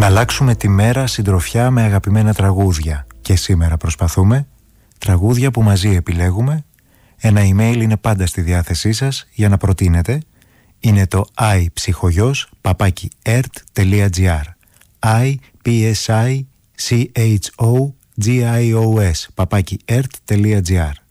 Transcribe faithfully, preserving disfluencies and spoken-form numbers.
Να αλλάξουμε τη μέρα συντροφιά με αγαπημένα τραγούδια. Και σήμερα προσπαθούμε. Τραγούδια που μαζί επιλέγουμε. Ένα email είναι πάντα στη διάθεσή σας για να προτείνετε. Είναι το iPsychogos παπάκι ερτ τελεία τζι άρ. i p s i c h o g i o s παπάκι ερτ τελεία τζι άρ.